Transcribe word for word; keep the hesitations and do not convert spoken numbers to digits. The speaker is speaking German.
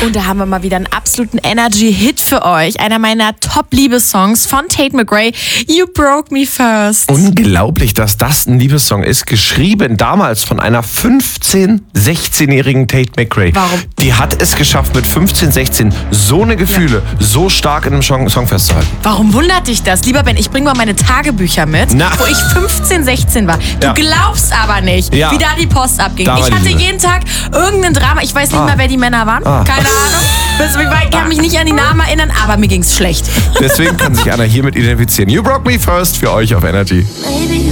Und da haben wir mal wieder einen absoluten Energy-Hit für euch. Einer meiner Top-Liebessongs von Tate McRae, You Broke Me First. Unglaublich, dass das ein Liebessong ist. Geschrieben damals von einer fünfzehn-, sechzehnjährigen Tate McRae. Warum? Die hat es geschafft, mit fünfzehn, sechzehn so eine Gefühle ja. so stark in einem Song, Song festzuhalten. Warum wundert dich das? Lieber Ben, ich bringe mal meine Tagebücher mit, Na. wo ich fünfzehn, sechzehn war. Du ja. glaubst aber nicht, ja. wie da die Post abging. Da ich hatte jeden Tag irgendein Drama. Ich weiß nicht ah. mal, wer die Männer waren. Ah. Keine Ahnung. Ich kann mich nicht an die Namen erinnern, aber mir ging's schlecht. Deswegen kann sich Anna hiermit identifizieren. You Broke Me First für euch auf Energy. Maybe